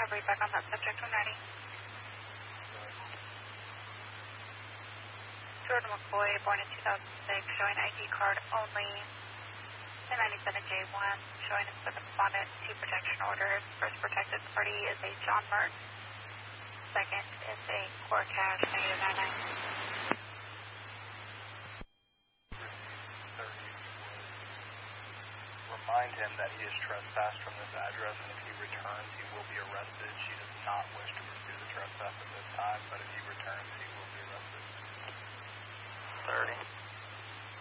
recovery back on that subject when ready. Jordan McCoy, born in 2006, showing ID card only. The 97J1, showing us the respondent to protection orders. First protected party is a John Mertz. Second is a Core Cash -99. Remind him that he is trespassed from this address, and if he returns, he will be arrested. She does not wish to pursue the trespass at this time, but if he returns, he will be arrested. 30.